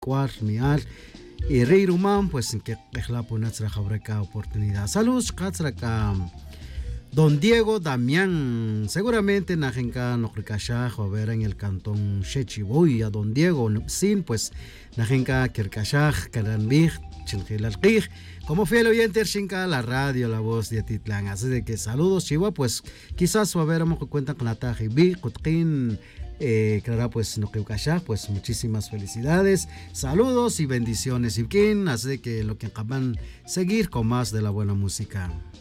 Cuarmial y Rey Rumán, pues en que la nuestra oportunidad. Saludos, Katzraka. Don Diego Damián, seguramente Najenka Nokrikashaj o ver en el cantón Shechiboy a Don Diego Sin, pues Najenka Kirkashaj, Karanbij, Chiljilalkij, como fiel oyente Shinka, la radio, la voz de Atitlán. Así de que saludos, Chihuahua, pues quizás a ver, que cuentan con la Tajibi, Kutkin, claro, pues no pues muchísimas felicidades, saludos y bendiciones, y así de que lo que acaban seguir con más de la buena música.